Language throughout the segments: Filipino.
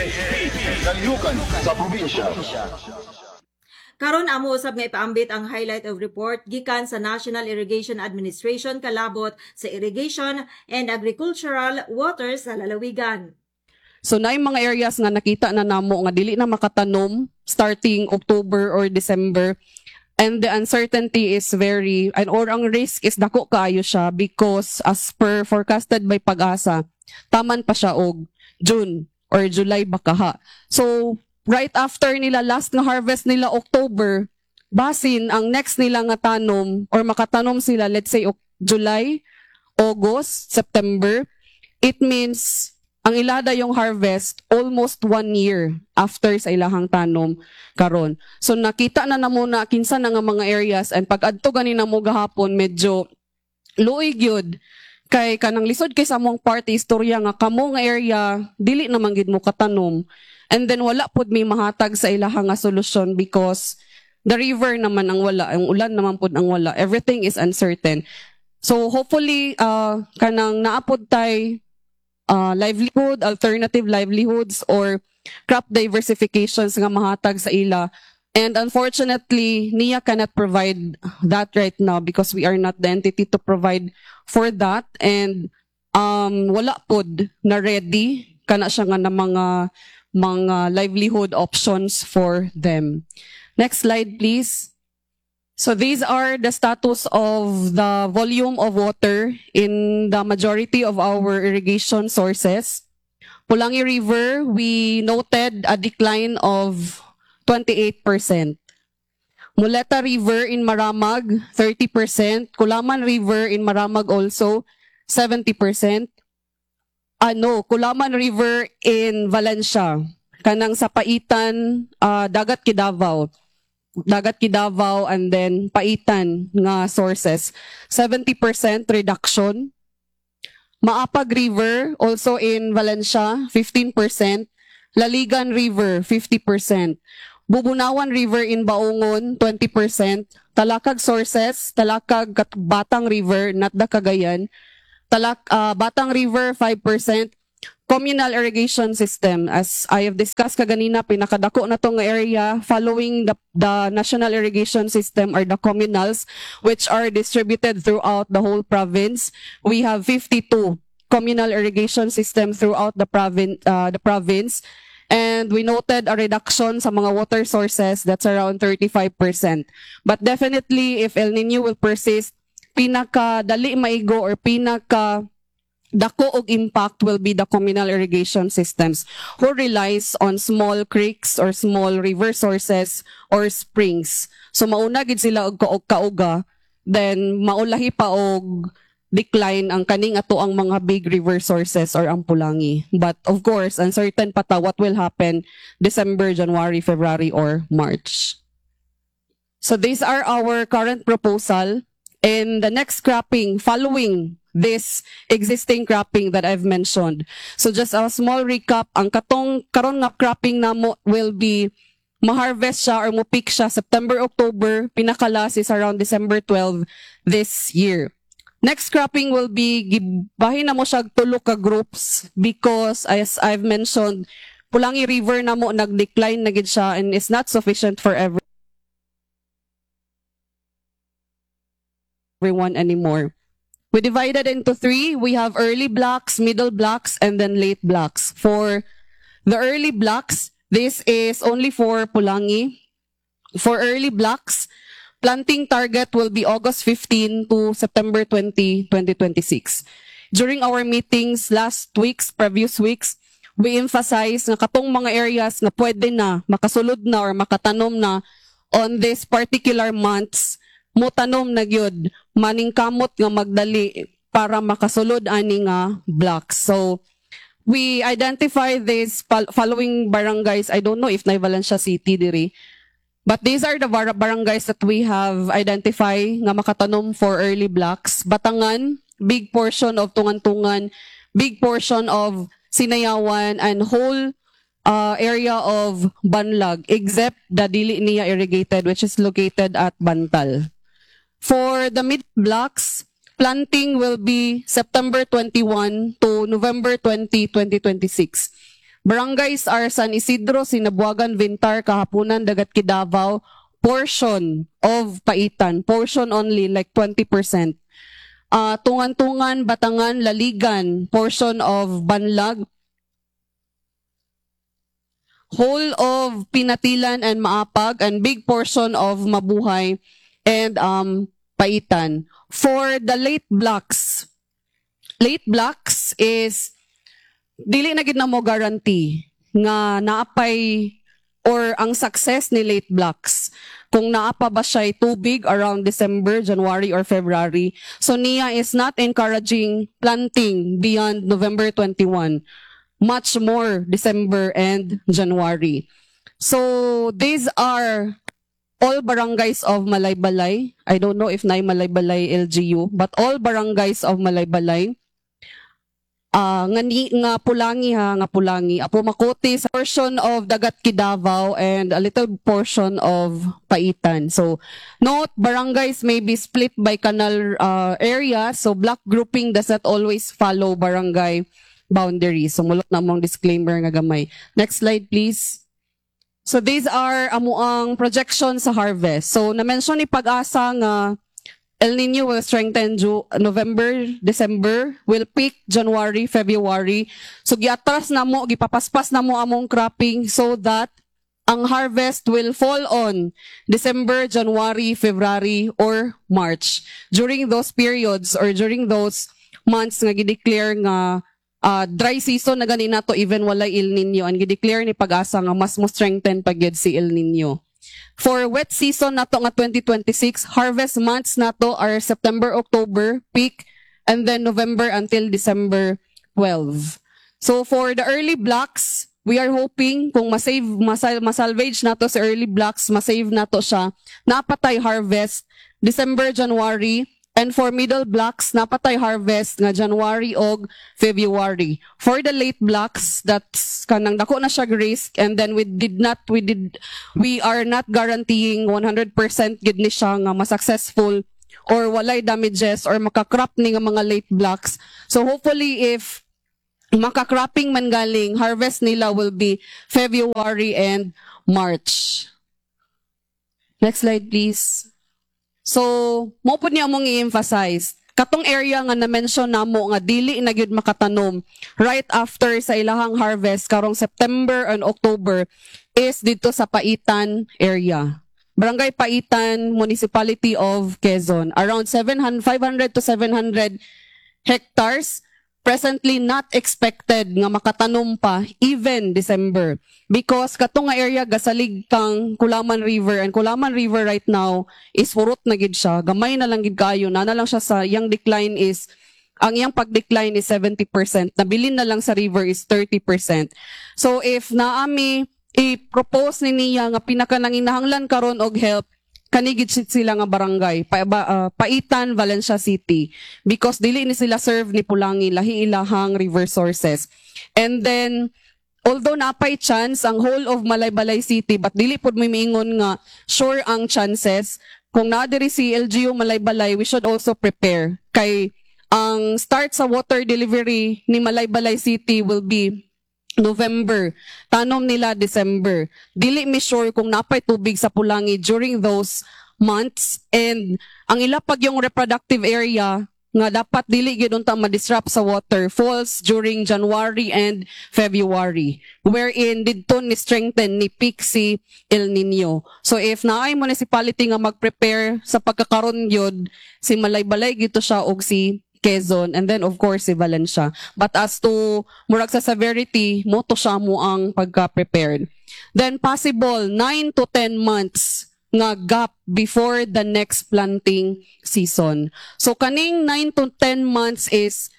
Kalihukan sa probinsya. Karon amo usab nga ipaambit ang highlight of report gikan sa National Irrigation Administration kalabot sa irrigation and agricultural waters sa lalawigan. So naay mga areas nga nakita na namo nga dili na makatanom starting October or December, and the uncertainty is very, or ang risk is dako kaayo siya because as per forecasted by Pag-asa, taman pa siya og June or July bakaha. So right after nila last nga harvest nila October, basin ang next nila nga tanom or makatanom sila let's say July, August, September, it means ang ilada yung harvest almost 1 year after sa ilahang tanom karon. So nakita na muna kinsa na nga mga areas, and pag adto ganina mo gahapon medyo luoy gyud kay kanang lisod kay sa among party istorya nga kamo nga area dili na man gid mo katanom, and then wala pud may mahatag sa ilahang nga solusyon because the river naman ang wala, ang ulan naman pud ang wala, everything is uncertain. So hopefully kanang naapod tay livelihood, alternative livelihoods or crop diversifications nga mahatag sa ila. And unfortunately, NIA cannot provide that right now because we are not the entity to provide for that. And wala pod na ready kana siya nga na mga livelihood options for them. Next slide, please. So these are the status of the volume of water in the majority of our irrigation sources. Pulangi River, we noted a decline of 28%. Muleta River in Maramag, 30%. Kulaman River in Maramag also, 70%. Kulaman River in Valencia, kanang sa Paitan, Dagat Kidavao, and then Paitan nga sources, 70% reduction. Maapag River, also in Valencia, 15%. Laligan River, 50%. Bubunawan River in Baongon, 20%. Talakag sources, Talakag Batang River, not the Cagayan. Batang River, 5%. Communal irrigation system, as I have discussed kaganina, pinakadako na tong area following the national irrigation system or the communals, which are distributed throughout the whole province. We have 52 communal irrigation system throughout the province, and we noted a reduction sa mga water sources that's around 35%. But definitely, if El Nino will persist, pinaka-dali maigo or dako og impact will be the communal irrigation systems who relies on small creeks or small river sources or springs. So mauna gid sila og kauga, then maulahi pa og decline ang kaning ato ang mga big river sources or ang Pulangi. But of course, uncertain pa ta what will happen December, January, February, or March. So these are our current proposal. And the next cropping following this existing cropping that I've mentioned. So just a small recap, ang karon nga cropping namo will be ma-harvest siya or mo-pick siya September, October, pinakalas is around December 12 this year. Next cropping will be gibahin na mo siya tulo ka groups because as I've mentioned, Pulangi River namo nag-decline na gid siya and is not sufficient for everyone anymore. We divided into 3. We have early blocks, middle blocks, and then late blocks. For the early blocks, this is only for Pulangi. For early blocks, planting target will be August 15 to September 20, 2026. During our meetings previous weeks, we emphasize na katong mga areas na pwede na, makasulod na or makatanom na on this particular months, mutanom na gyud maning kamot nga magdali para makasulod ani nga blocks. So we identify this following barangays. I don't know if na Valencia City diri, but these are the barangays that we have identified nga makatanom for early blocks. Batangan, big portion of Tungan-Tungan, big portion of Sinayawan, and whole area of Banlag except the dili niya irrigated, which is located at Bantal. For the mid blocks, planting will be September 21 to November 20, 2026. Barangays are San Isidro, Sinabuagan, Vintar, Kahapunan, Dagat Davao, portion of Paitan, portion only, like 20%. Tungan-Tungan, Batangan, Laligan, portion of Banlag, whole of Pinatilan and Maapag, and big portion of Mabuhay and Paitan. For the late blocks is dili na gid na mo guarantee nga naapay or ang success ni late blocks kung naapa ba siya tubig around December, January, or February. So NIA is not encouraging planting beyond November 21, much more December and January. So these are all barangays of Malaybalay. I don't know if naay Malaybalay LGU, but all barangays of Malaybalay. Nga Pulangi, Apo Makote, sa portion of Dagat Davao and a little portion of Paitan. So note, barangays may be split by canal area, so block grouping does not always follow barangay boundaries. So mulot na mong disclaimer nga gamay. Next slide please. So these are amuang projections sa harvest. So na-mention ni Pag-asa nga El Nino will strengthen November, December, will peak January, February. So giatras na mo, gipapaspas na mo among cropping so that ang harvest will fall on December, January, February, or March. During those periods or during those months nga gideclare nga dry season na gani nato even walay El Nino, ang gideclare ni Pag-asa nga mas mo strengthen pagyud si El Nino. For wet season nato nga 2026, harvest months nato are September, October, peak, and then November until December 12. So for the early blocks, we are hoping kung masalvage nato sa early blocks, masave nato siya, napatay harvest December, January, and for middle blocks, napatay harvest nga January og February. For the late blocks, that's kanang dako na siya risk, and then we are not guaranteeing 100% gid ni siya nga masuccessful or walay damages or makakrop ni nga mga late blocks. So hopefully if makakropping man galing, harvest nila will be February and March. Next slide please. So, mo po niya mong i-emphasize. Katong area nga na-mention namo nga dili na gyud makatanom right after sa ilahang harvest karong September and October is dito sa Paitan area. Barangay Paitan, Municipality of Quezon. Around 500 to 700 hectares presently not expected nga makatanom pa even December because katong nga area gasalig kang Kulaman River, and Kulaman River right now is furot na gid siya, gamay na lang gid kayo na lang siya sa yang decline is ang iyang pag-decline is 70%, nabilin na lang sa river is 30%. So if naami i-propose ni niya nga pinakananginahanglan karon og help kanigid sila nga barangay Paitan, Valencia City, because dili ni sila serve ni Pulangi, lahi ilahang river sources. And then although napay chance ang whole of Malaybalay City, but dili pud may miingon nga sure ang chances kung naa diri si LGU Malaybalay, we should also prepare kay ang start sa water delivery ni Malaybalay City will be November, tanom nila December. Dili mi sure kung napay tubig sa Pulangi during those months, and ang ilapag yung reproductive area nga dapat dili gyud unta ma-disrupt sa water falls during January and February, wherein didto ni strengthen ni peak si El Nino. So if naay municipality nga mag-prepare sa pagkakaron yun, si Malaybalay gito siya og si Quezon, and then of course si Valencia. But as to murag sa severity, mo to siya mo ang pagka-prepared. Then possible 9 to 10 months nga gap before the next planting season. So kaning 9 to 10 months is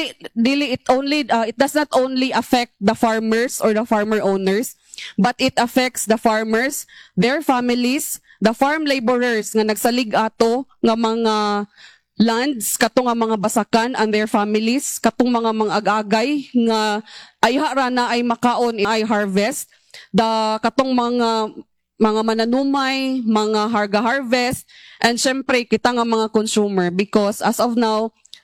it does not only affect the farmers or the farmer owners, but it affects the farmers, their families, the farm laborers nga nagsalig ato nga mga lands, katong nga mga basakan and their families, katong mga ag-agay nga ayha rana ay makaon ay harvest, katong mga mananumay, mga harvest, and syempre kita nga mga consumer, because as of now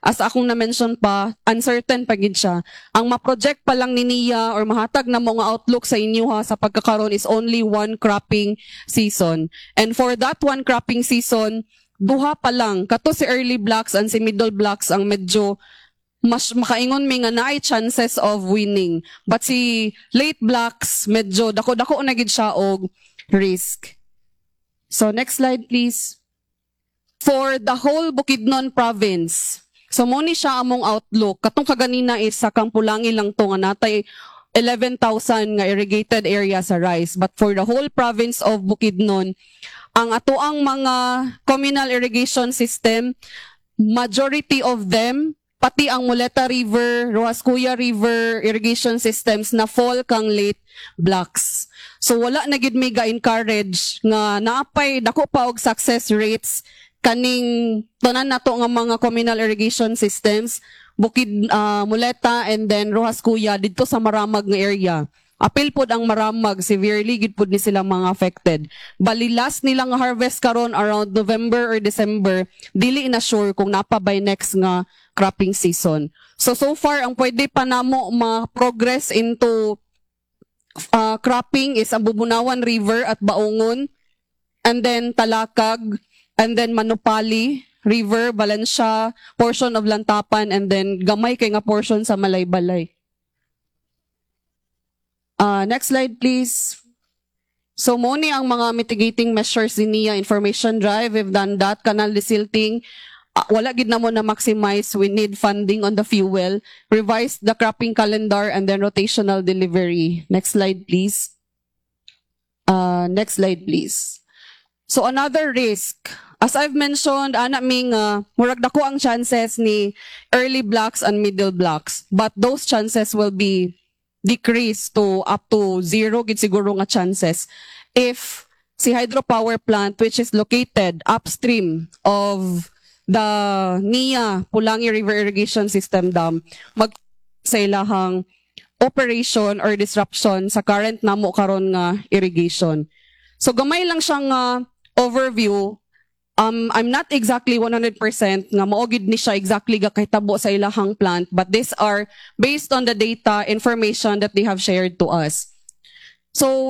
as akong na-mention pa, uncertain pa gid siya. Ang ma-project pa lang ni Nia or mahatag na mo nga outlook sa inyo ha sa pagkakaroon is only one cropping season. And for that one cropping season, duha pa lang. Kato si early blocks and si middle blocks ang medyo mas makaingon mi nga naay chances of winning. But si late blocks, medyo dako-dako na gid siya og risk. So next slide please. For the whole Bukidnon province, so mo ni siya among outlook. Katong kaganina is sa Kampulangi lang to nga natay 11,000 nga irrigated area sa rice. But for the whole province of Bukidnon, ang atoang mga communal irrigation system, majority of them, pati ang Muleta River, Rojas-Kuya River irrigation systems na fall kang late blocks. So wala na gid mi ga-encourage nga naapay dako pa og success rates kaning tanan nato nga mga communal irrigation systems, Muleta and then Rojas-Kuya didto sa Maramag nga area. Apil pod ang Maramag, severely gid pod ni sila mga affected. Bali last nila nga harvest karon around November or December, dili na sure kung napa by next nga cropping season. So far ang pwede pa namo ma-progress into cropping is ang Bubunawan River at Baungon, and then Talakag, and then Manupali River, Balansya, portion of Lantapan, and then gamay kay nga portion sa Malaybalay. Next slide please. So mo ni ang mga mitigating measures ni Nia information drive. We've done that. Canal desilting. Wala gid na mo na maximize. We need funding on the fuel. Revise the cropping calendar and then rotational delivery. Next slide please. Next slide please. So another risk. As I've mentioned, ming murag dako ang chances ni early blocks and middle blocks. But those chances will be decreased to up to zero gid siguro nga chances if si hydropower plant which is located upstream of the Nia Pulangi River Irrigation System Dam mag sa ilahang operation or disruption sa current namo karon nga irrigation. So gamay lang siyang overview. I'm not exactly 100% nga maogid ni siya exactly gakahitabo sa ilahang plant, but these are based on the data information that they have shared to us. So